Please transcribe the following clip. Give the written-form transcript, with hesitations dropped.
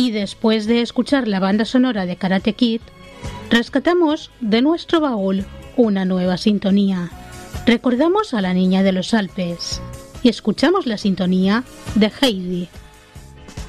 Y después de escuchar la banda sonora de Karate Kid, rescatamos de nuestro baúl una nueva sintonía. Recordamos a la niña de los Alpes y escuchamos la sintonía de Heidi.